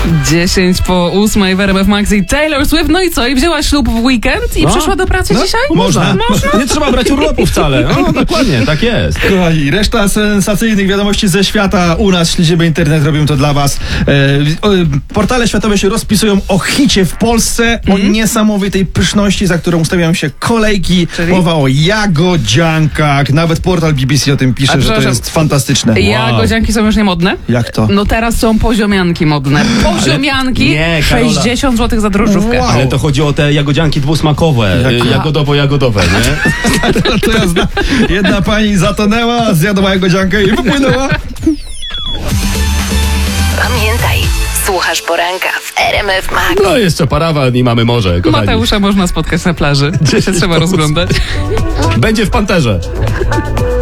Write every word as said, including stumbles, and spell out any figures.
dziesięć po ósmej w R M F Max i Taylor Swift. No i co? I wzięła ślub w weekend i no. przyszła do pracy no. dzisiaj? Można. Można. Nie trzeba brać urlopu wcale. No dokładnie, tak jest. Kochani, reszta sensacyjnych wiadomości ze świata u nas, śledzimy internet, robimy to dla was. E, e, portale światowe się rozpisują o hicie w Polsce, mm. o niesamowitej pyszności, za którą ustawiają się kolejki. Czyli? Mowa o jagodziankach. Nawet portal B B C o tym pisze, że to jest fantastyczne. Wow. Jagodzianki są już niemodne? Jak to? No teraz są poziomianki modne. Poziomianki, nie, sześćdziesiąt złotych za drożdżówkę. Wow. Ale to chodzi o te jagodzianki dwusmakowe, Jak... jagodowo-jagodowe, nie? to, to ja znam. Jedna pani zatonęła, zjadła jagodziankę i wypłynęła. Pamiętaj, słuchasz poranka w R M F Max. No jeszcze parawan i mamy morze, kochani. Mateusza można spotkać na plaży. Gdzie się trzeba rozglądać. Będzie w Panterze.